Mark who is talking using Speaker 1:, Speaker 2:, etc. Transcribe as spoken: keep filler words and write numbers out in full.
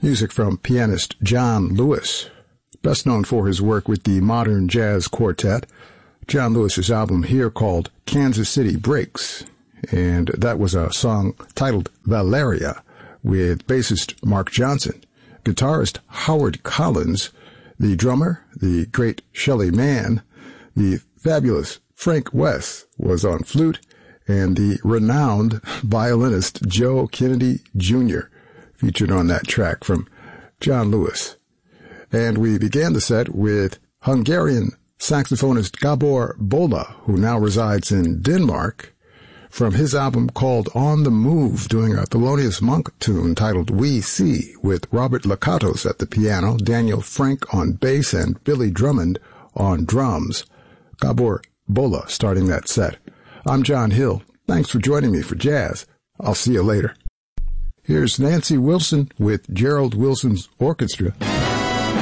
Speaker 1: Music from pianist John Lewis, best known for his work with the Modern Jazz Quartet. John Lewis's album here called Kansas City Breaks, and that was a song titled Valeria with bassist Mark Johnson, guitarist Howard Collins, the drummer, the great Shelly Manne, the fabulous Frank West was on flute, and the renowned violinist Joe Kennedy Junior featured on that track from John Lewis. And we began the set with Hungarian saxophonist Gabor Bola, who now resides in Denmark, from his album called On the Move, doing a Thelonious Monk tune titled We See, with Robert Lakatos at the piano, Daniel Frank on bass, and Billy Drummond on drums. Gabor Bola starting that set. I'm John Hill. Thanks for joining me for jazz. I'll see you later. Here's Nancy Wilson with Gerald Wilson's Orchestra.